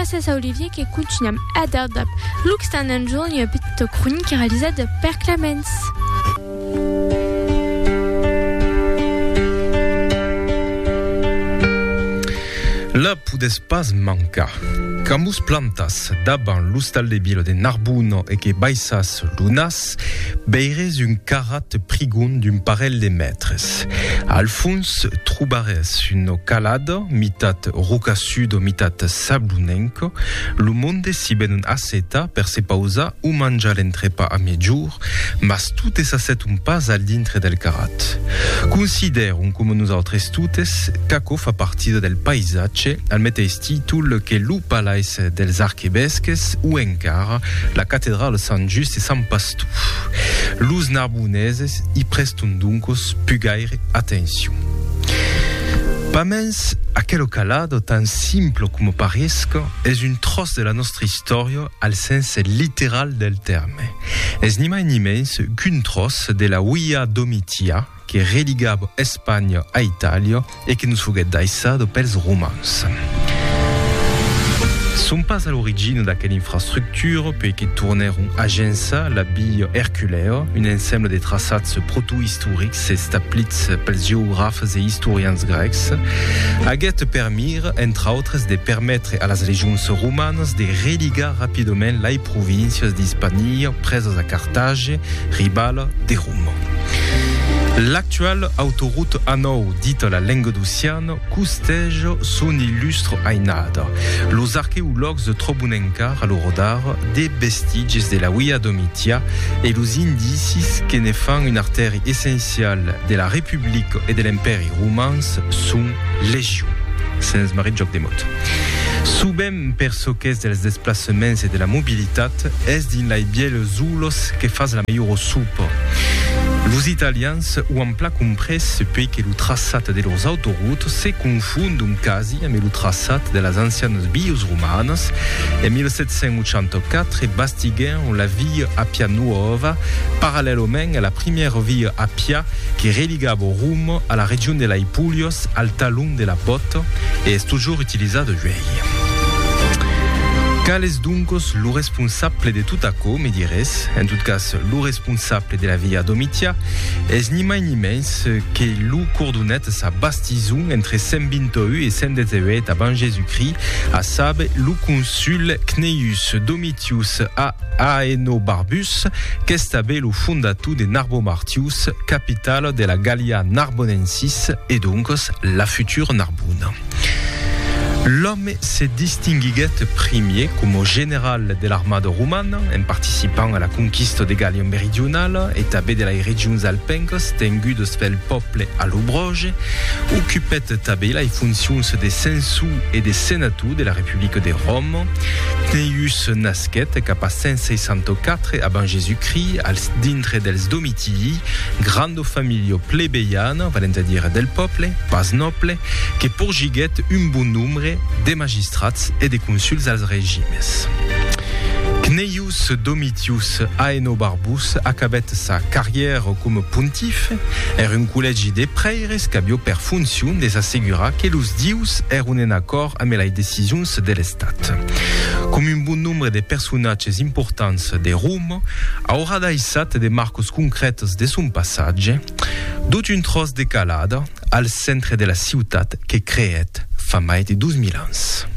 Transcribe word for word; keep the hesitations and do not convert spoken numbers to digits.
grâce à Olivier che continuiamo ad ardap. Lux stan un giorno une petite chronique réalisée de Per Clemens. La pudespas manca. Camus plantas daban l'ustal de bilo de Narbuno e que baissas lunas, beires un carat prigun d'un parel de metres. Alfons troubares une calada, mitat roca sudo, mitat sablunenco, le monde si ben un aceta per se pausa ou mangia l'entrepa a miejur, mas tutes s'asset un pas al dintre del carat. Considerum come nous autres tutes, caco fa partida del paisatge al meteis titol che lu palais dels archebesques ou encara la cathédrale San Just e San Pastou. Lus narbuneses i prestum duncos pugaire attention. Pamens, aquel calado tan simple come paresco es un tros de la nostra storia al sens literal del terme. Es ni mai ni mens qu'un tros de la via Domitia che religava Spagna a Italia e che nos fuget daissado pels romans. Son pas à l'origine d'aquella infrastructure, puis qui tourneront agenza la bille Herculeo, un ensemble de traçats proto-historiques establits pels geographes et historiens grecs, haguet permir, entre autres, de permettre a las legions romanes de religar rapidement les provinces d'Hispania presas a Carthage, rival de Rome. L'actuelle autoroute A nou, dite la Languedociane, costege son illustre ainada. Los arqueologues trobun encara a lo rodar des vestiges de la via Domitia et los indicis que ne fan une artère essentielle de la République et de l'Imperi romans sont légion. Sens marit joc de mot. Subem per soques dels desplacements e de la mobilitat es din lai biel zulos que faz la meilleur soupe. Los italians ho han pla compres pei que lo traçat de lors autoroutes se confundun quasi amb lo traçat de las ancianes vies romanes. En millesept-cent oitanta-quatre bastiguent la via Appia Nuova parallèlement a la première via Appia que religava Rome a la region de la Ipulios al talon de la Botte et est toujours utilisada d'aujourd'hui. Qual es duncos lo responsable de tout aco, me dires, en tout cas lo responsable de la via Domitia, es ni mai ni mens que lo cordonet sa bastizun entre cent vingt-un et cent dix-huit avant Jésus-Christ, a sabe lo consul Cneius Domitius a Aenobarbus, qu'estabe lo fondatu de Narbomartius, capitale de la Gallia Narbonensis et duncos la future Narbona. L'homme se distinguait premier comme général de l'armada romane en participant à la conquista de Gallia méridionale, établie de les régions alpenques tengudes pel peuple a l'Obroge, occupait tabé les fonctions de censu et de senatu de la République de Rome. Cneius nasquet cap a cent seixanta-quatre avant Jésus-Christ al dintre dels Domitii, grande famille plebeiana, valent a dire del peuple, pas noble, que porgiguet un bon nombre de magistrats et de consuls als regimes. Cneius Domitius Aenobarbus acabet sa carrière comme pontife er un col·legi de preires qu'avio per funció de s'assegurar que los dius eran en acord amb les decisions de l'Estat. Com un bon nombre de personatges importants de Rome, haurà deixat de marcos concretes de son passatge, dut un tros de calada al centre de la ciutat que creet fa mai de dos mil anys.